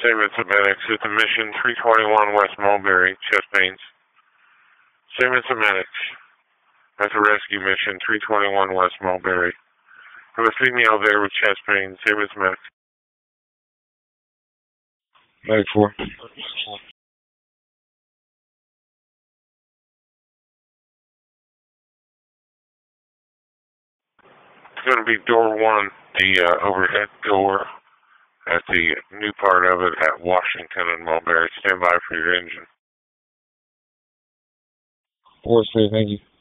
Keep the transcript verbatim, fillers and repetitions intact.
Statements of medics at the mission three twenty-one West Mulberry, chest pains. Statements of medics at the rescue mission three twenty-one West Mulberry. Have a female there with chest pains. Statements of medics. Medic four. It's going to be door one, the uh, overhead door at the new part of it at Washington and Mulberry. Stand by for your engine. Four, three, thank you.